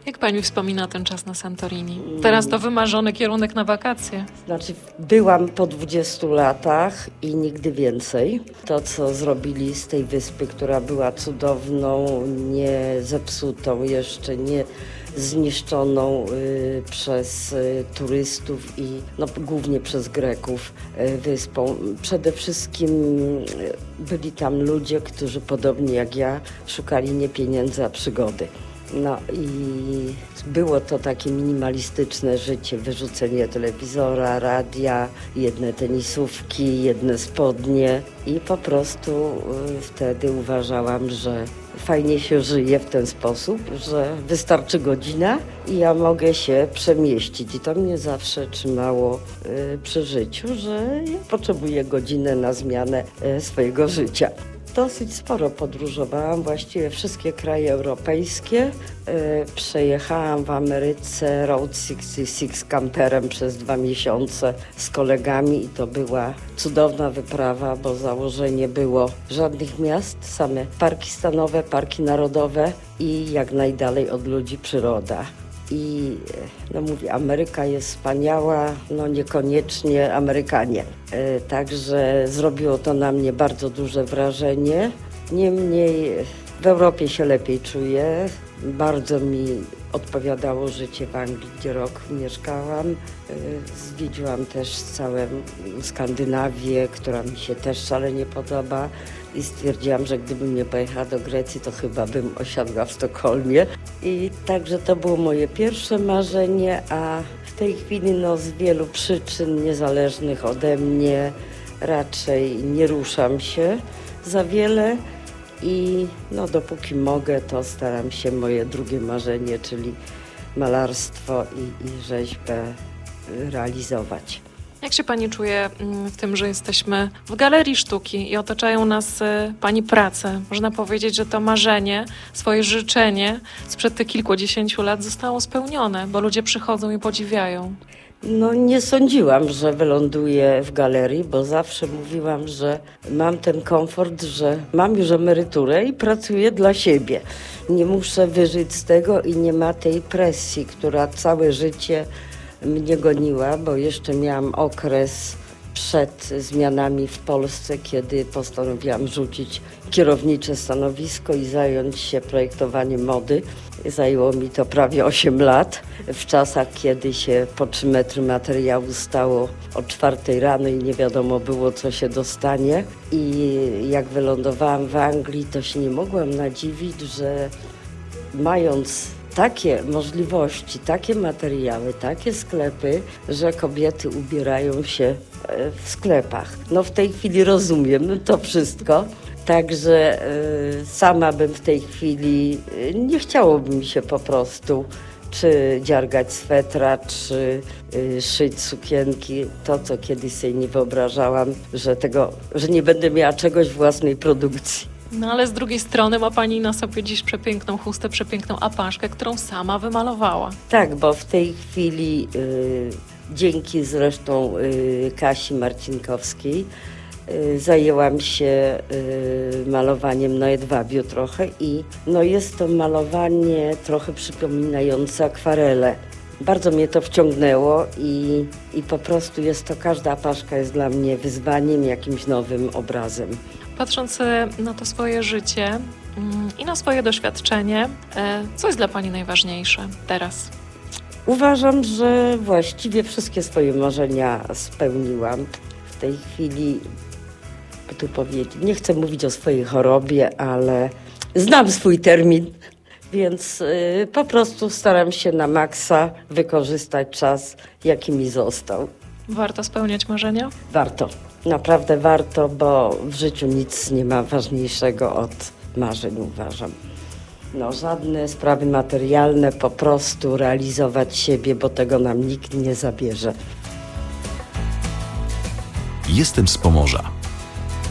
Jak pani wspomina ten czas na Santorini? Teraz to wymarzony kierunek na wakacje. Znaczy, byłam po 20 latach i nigdy więcej. To, co zrobili z tej wyspy, która była cudowną, nie zepsutą, jeszcze nie zniszczoną przez turystów i głównie przez Greków wyspą. Przede wszystkim byli tam ludzie, którzy podobnie jak ja szukali nie pieniędzy, a przygody. No i było to takie minimalistyczne życie, wyrzucenie telewizora, radia, jedne tenisówki, jedne spodnie i po prostu wtedy uważałam, że fajnie się żyje w ten sposób, że wystarczy godzina i ja mogę się przemieścić. I to mnie zawsze trzymało przy życiu, że ja potrzebuję godzinę na zmianę swojego życia. Dosyć sporo podróżowałam, właściwie wszystkie kraje europejskie. Przejechałam w Ameryce Route 66 kamperem przez 2 miesiące z kolegami i to była cudowna wyprawa, bo założenie było żadnych miast, same parki stanowe, parki narodowe i jak najdalej od ludzi przyroda. I mówię, Ameryka jest wspaniała, niekoniecznie Amerykanie. Także zrobiło to na mnie bardzo duże wrażenie. Niemniej w Europie się lepiej czuję. Bardzo mi odpowiadało życie w Anglii, gdzie rok mieszkałam. Zwiedziłam też całą Skandynawię, która mi się też szalenie podoba. I stwierdziłam, że gdybym nie pojechała do Grecji, to chyba bym osiadła w Sztokholmie. I także to było moje pierwsze marzenie, a w tej chwili z wielu przyczyn niezależnych ode mnie raczej nie ruszam się za wiele. I dopóki mogę, to staram się moje drugie marzenie, czyli malarstwo i rzeźbę realizować. Jak się pani czuje w tym, że jesteśmy w Galerii Sztuki i otaczają nas pani prace? Można powiedzieć, że to marzenie, swoje życzenie sprzed tych kilkudziesięciu lat zostało spełnione, bo ludzie przychodzą i podziwiają. Nie sądziłam, że wyląduję w galerii, bo zawsze mówiłam, że mam ten komfort, że mam już emeryturę i pracuję dla siebie. Nie muszę wyżyć z tego i nie ma tej presji, która całe życie mnie goniła, bo jeszcze miałam okres przed zmianami w Polsce, kiedy postanowiłam rzucić kierownicze stanowisko i zająć się projektowaniem mody. Zajęło mi to prawie 8 lat. W czasach, kiedy się po 3 metry materiału stało o 4 rano i nie wiadomo było, co się dostanie. I jak wylądowałam w Anglii, to się nie mogłam nadziwić, że mając takie możliwości, takie materiały, takie sklepy, że kobiety ubierają się w sklepach. W tej chwili rozumiem to wszystko. Także sama bym w tej chwili, nie chciałoby mi się po prostu czy dziargać swetra, czy szyć sukienki. To, co kiedyś sobie nie wyobrażałam, że nie będę miała czegoś własnej produkcji. Ale z drugiej strony ma pani na sobie dziś przepiękną chustę, przepiękną apaszkę, którą sama wymalowała. Tak, bo w tej chwili dzięki zresztą Kasi Marcinkowskiej zajęłam się malowaniem na jedwabiu trochę i jest to malowanie trochę przypominające akwarele. Bardzo mnie to wciągnęło i po prostu każda apaszka jest dla mnie wyzwaniem, jakimś nowym obrazem. Patrząc na to swoje życie i na swoje doświadczenie, co jest dla pani najważniejsze teraz? Uważam, że właściwie wszystkie swoje marzenia spełniłam. W tej chwili, nie chcę mówić o swojej chorobie, ale znam swój termin, więc po prostu staram się na maksa wykorzystać czas, jaki mi został. Warto spełniać marzenia? Warto. Naprawdę warto, bo w życiu nic nie ma ważniejszego od marzeń, uważam. Żadne sprawy materialne, po prostu realizować siebie, bo tego nam nikt nie zabierze. Jestem z Pomorza.